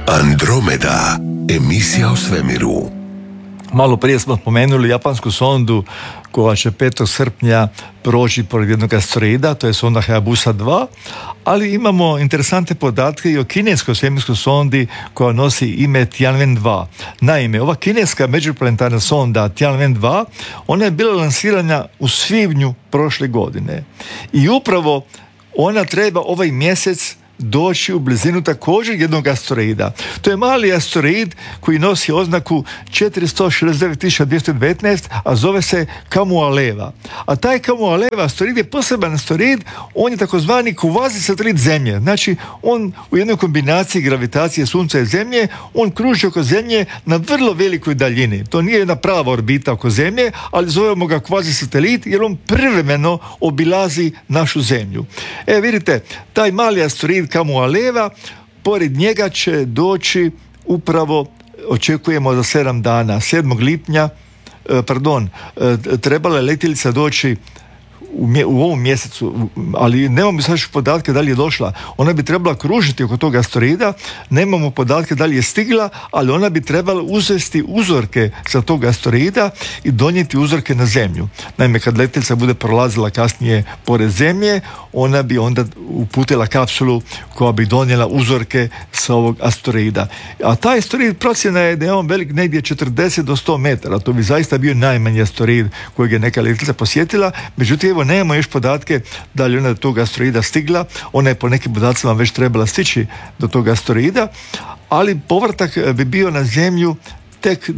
Andromeda, emisija o svemiru. Malo prije smo spomenuli japansku sondu koja će 5. srpnja proći pored jednog asteroida, to je sonda Hayabusa 2, ali imamo interesantne podatke i o kineskoj svemirskoj sondi koja nosi ime Tianwen 2. Naime, ova kineska međuplanetarna sonda Tianwen 2, ona je bila lansirana u svibnju prošle godine. I upravo ona treba ovaj mjesec doći u blizinu također jednog asteroida. To je mali asteroid koji nosi oznaku 469.219, a zove se Kamualeva. A taj Kamualeva asteroid je poseban asteroid, on je takozvani kvazi satelit Zemlje. Znači, on u jednoj kombinaciji gravitacije Sunca i Zemlje, on kruži oko Zemlje na vrlo velikoj daljini. To nije jedna prava orbita oko Zemlje, ali zovemo ga kvazi satelit jer on privremeno obilazi našu Zemlju. Vidite, taj mali asteroid Kamualeva, pored njega će doći upravo, očekujemo za 7 dana, 7. lipnja, trebala je letjelica doći u ovom mjesecu, ali nemamo sad podatke da li je došla. Ona bi trebala kružiti oko tog asteroida, nemamo podatke da li je stigla, ali ona bi trebala uzeti uzorke sa tog asteroida i donijeti uzorke na Zemlju. Naime, kad letjelica bude prolazila kasnije pored Zemlje, ona bi onda uputila kapsulu koja bi donijela uzorke sa ovog asteroida. A taj asteroid, procjena je da je on velik negdje 40 do 100 metara. To bi zaista bio najmanji asteroid kojeg je neka letjelica posjetila. Međutim, evo, nemamo još podatke da li ona do tog asteroida stigla. Ona je po nekim podacima već trebala stići do tog asteroida, ali povratak bi bio na Zemlju tek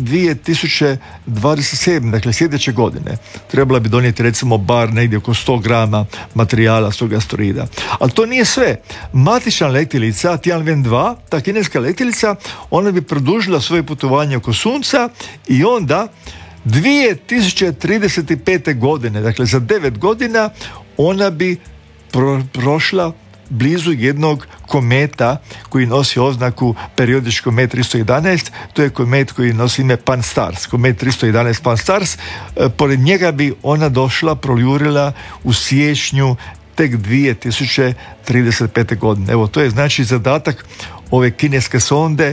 2027. dakle sljedeće godine. Trebala bi donijeti recimo bar negdje oko 100 grama materijala s tog asteroida. Ali to nije sve. Matična letjelica Tianwen 2, ta kineska letjelica, ona bi produžila svoje putovanje oko Sunca i onda 2035. godine, dakle za 9 godina, ona bi prošla blizu jednog kometa koji nosi oznaku periodički komet 311, to je komet koji nosi ime Pan-STARRS, komet 311 Pan-STARRS. Pored njega bi ona došla, projurila u siječnju tek 2035. godine. Evo, to je znači zadatak ove kineske sonde,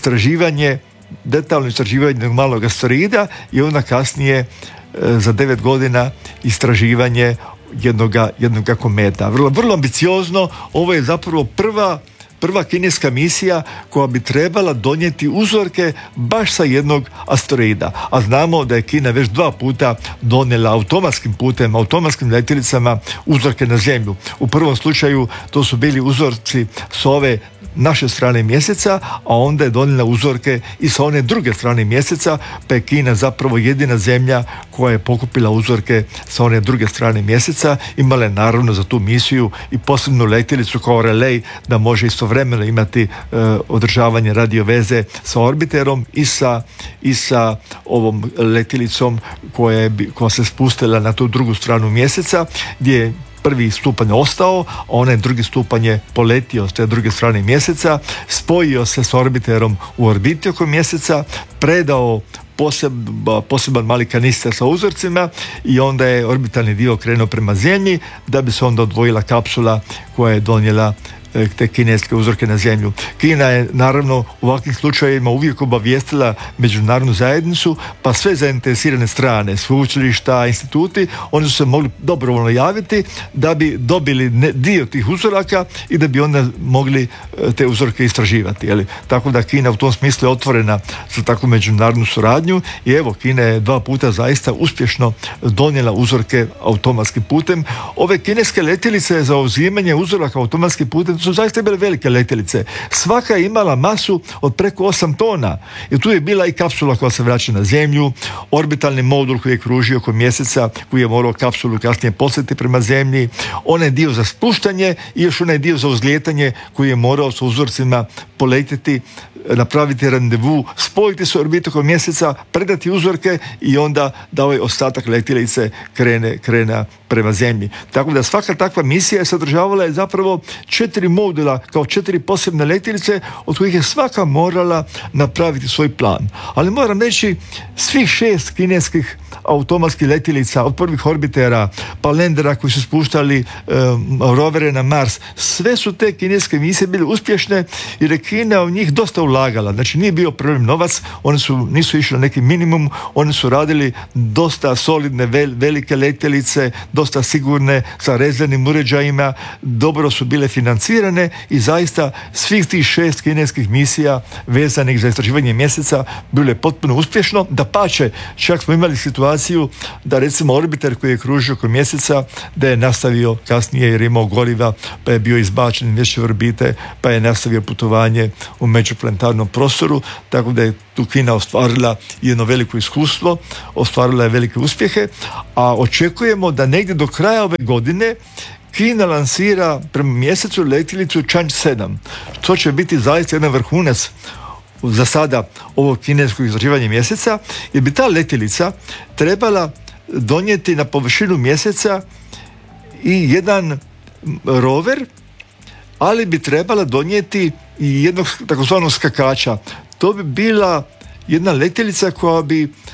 detaljno istraživanje malog asteroida i onda kasnije za 9 godina istraživanje jednoga kometa. Vrlo ambiciozno. Ovo je zapravo prva kineska misija koja bi trebala donijeti uzorke baš sa jednog asteroida. A znamo da je Kina već 2 puta donijela automatskim letjelicama uzorke na Zemlju. U prvom slučaju to su bili uzorci s ove naše strane mjeseca, a onda je donijela uzorke i sa one druge strane mjeseca, pa je Kina zapravo jedina zemlja koja je pokupila uzorke sa one druge strane mjeseca. Imala je naravno za tu misiju i posebnu letjelicu kao relej da može istovremeno imati održavanje radio veze sa orbiterom i sa ovom letjelicom koja se spustila na tu drugu stranu mjeseca, gdje je prvi stupanj ostao, a onaj drugi stupanj je poletio s te druge strane mjeseca, spojio se s orbiterom u orbiti oko mjeseca, predao poseban mali kanister sa uzorcima i onda je orbitalni dio krenuo prema Zemlji da bi se onda odvojila kapsula koja je donijela te kineske uzorke na Zemlju. Kina je naravno u ovakvim slučajevima uvijek obavijestila međunarodnu zajednicu, pa sve zainteresirane strane, sveučilišta, instituti, oni su se mogli dobrovoljno javiti da bi dobili dio tih uzoraka i da bi onda mogli te uzorke istraživati. Tako da Kina u tom smislu je otvorena za takvu međunarodnu suradnju i evo, Kina je 2 puta zaista uspješno donijela uzorke automatskim putem. Ove kineske letjelice za uzimanje uzoraka automatskim putem su zaista bile velike letjelice. Svaka je imala masu od preko 8 tona. I tu je bila i kapsula koja se vraća na Zemlju, orbitalni modul koji je kružio oko mjeseca, koji je morao kapsulu kasnije poslati prema Zemlji, onaj dio za spuštanje i još onaj dio za uzlijetanje koji je morao sa uzorcima poletjeti, napraviti randevu, spojiti se orbitu oko mjeseca, predati uzorke i onda da ovaj ostatak letjelice krene prema Zemlji. Tako da svaka takva misija je sadržavala je zapravo 4 modula, kao 4 posebne letjelice, od kojih je svaka morala napraviti svoj plan. Ali moram reći, svih 6 kineskih automatskih letjelica, od prvih orbitera, pa landera koji su spuštali rovere na Mars, sve su te kineske misije bile uspješne jer je Kina u njih dosta ulagala, znači nije bio problem novac, oni nisu išli na neki minimum, oni su radili dosta solidne velike letjelice, dosta sigurne, sa rezervnim uređajima, dobro su bile financirane i zaista svih tih 6 kineskih misija vezanih za istraživanje mjeseca bilo je potpuno uspješno. Dapače, čak smo imali situaciju da recimo orbiter koji je kružio oko mjeseca da je nastavio kasnije jer je imao goriva, pa je bio izbačen iz mjesečeve orbite, pa je nastavio putovanje u međuplanetarnom prostoru, tako da je tu Kina ostvarila jedno veliko iskustvo, ostvarila je velike uspjehe, a očekujemo da negdje do kraja ove godine Kina lansira prema mjesecu letjelicu Chang'e 7. To će biti zaista jedan vrhunac za sada ovog kineskog istraživanja mjeseca, jer bi ta letjelica trebala donijeti na površinu mjeseca i jedan rover, ali bi trebala donijeti i jednog takozvanog skakača. To bi bila jedna letjelica koja bi